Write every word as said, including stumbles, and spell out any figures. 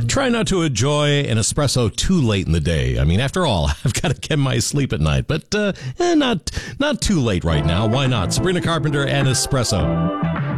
Try not to enjoy an espresso too late in the day. I mean, after all, I've got to get my sleep at night, but uh, eh, not not too late right now. Why not? Sabrina Carpenter and espresso.